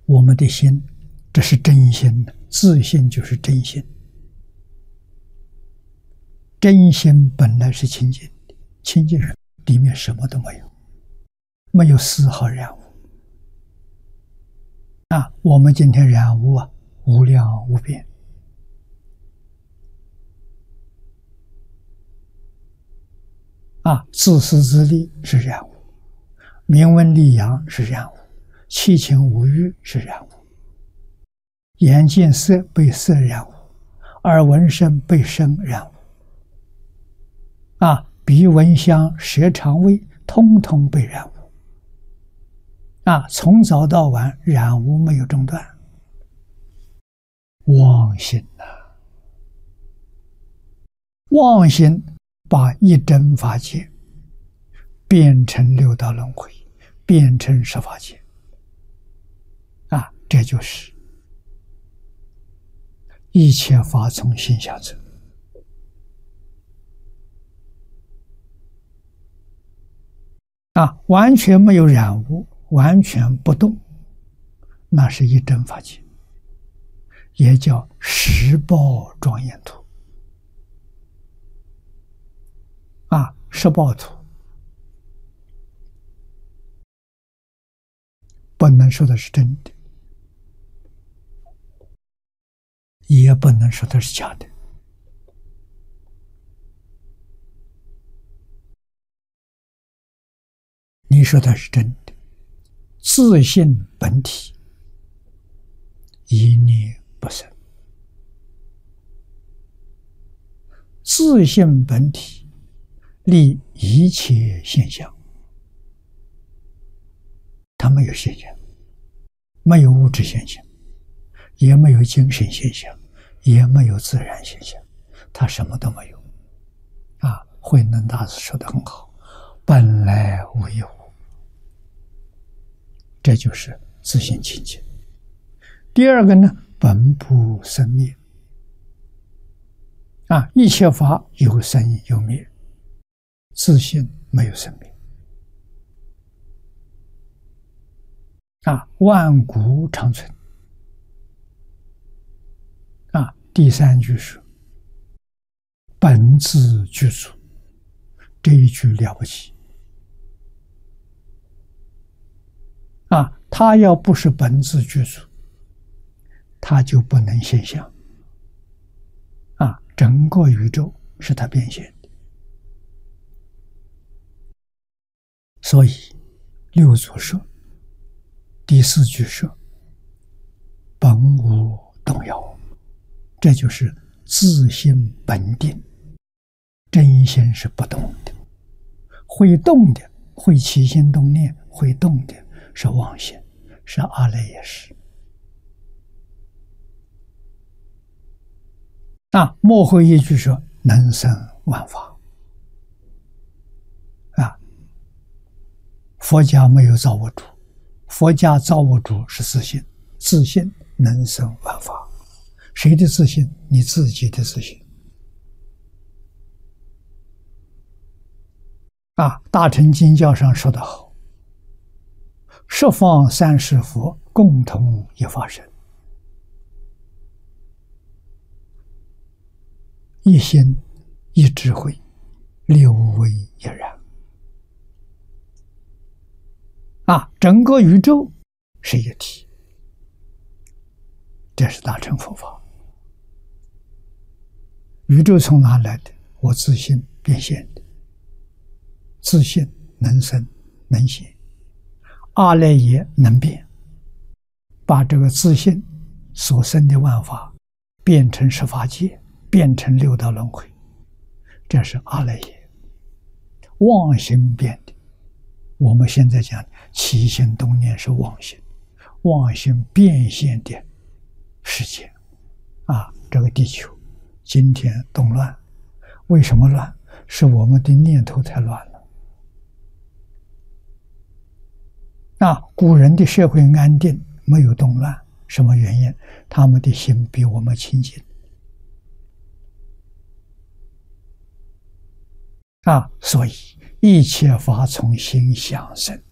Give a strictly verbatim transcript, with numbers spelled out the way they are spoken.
我们的心，这是真心，自信就是真心。真心本来是清净的，清净人里面什么都没有，没有丝毫染污。啊，我们今天染污啊，无量无边。啊，自私自利是染污，名闻利养是染污，七情五欲是染污，眼见色被色染污，耳闻声被声染污。啊，鼻闻香，舌尝味，通通被染污。啊，从早到晚染污没有中断。妄心呐、啊，妄心把一真法界变成六道轮回，变成十法界。啊，这就是一切法从心下走。啊，完全没有染污，完全不动，那是一真法界，也叫十报庄严土。啊，十报土不能说的是真的，也不能说的是假的。你说的是真的，自性本体，一念不生。自性本体立一切现象，它没有现象，没有物质现象，也没有精神现象，也没有自然现象，它什么都没有。啊，慧能大师说得很好，本来无一物。这就是自性清净。第二个呢，本不生灭。啊，一切法有生有灭，自性没有生灭。啊，万古长存。啊，第三句是本自具足，这一句了不起。啊，它要不是本自具足，它就不能现象。啊，整个宇宙是它变现的。所以六祖说，第四句说本无动摇，这就是自性本定，真心是不动的。会动的，会起心动念，会动的是妄心，是阿赖耶识。啊，末后一句说能生万法。啊，佛家没有造物主，佛家造物主是自性，自性能生万法。谁的自性？你自己的自性。啊，大乘经教上说得好，十方三世佛共同一法身，一心一智慧，六位一然。啊，整个宇宙是一体，这是大乘佛法。宇宙从哪来的？我自性变现的。自性能生能现，阿赖耶能变，把这个自性所生的万法变成十法界，变成六道轮回，这是阿赖耶妄心变的。我们现在讲起心动念是妄心，妄心变现的世界。啊，这个地球今天动乱，为什么乱？是我们的念头太乱了。啊，古人的社会安定，没有动乱，什么原因？他们的心比我们清净。啊，所以一切法从心想生。